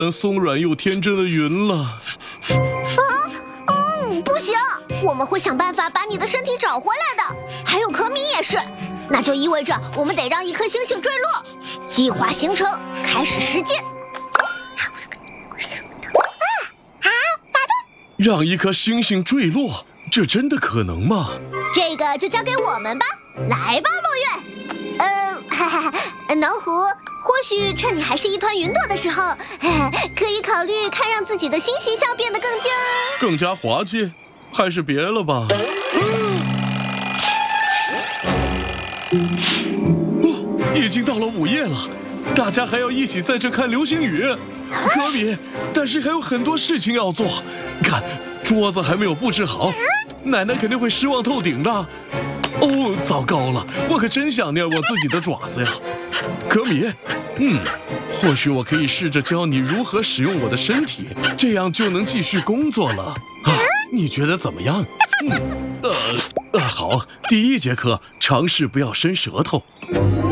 松软又天真的云了。 不行，我们会想办法把你的身体找回来的。还有可米也是，那就意味着我们得让一颗星星坠落。计划形成，开始实践。 让一颗星星坠落，这真的可能吗？ 这个就交给我们吧。来吧，洛月。能湖，或许趁你还是一团云朵的时候，可以考虑看让自己的新形象变得更加滑稽，还是别了吧。已经到了午夜了，大家还要一起在这看流星雨。可米，但是还有很多事情要做。看，桌子还没有布置好，奶奶肯定会失望透顶的。糟糕了，我可真想念我自己的爪子呀。可米，或许我可以试着教你如何使用我的身体，这样就能继续工作了。你觉得怎么样？好，第一节课尝试不要伸舌头。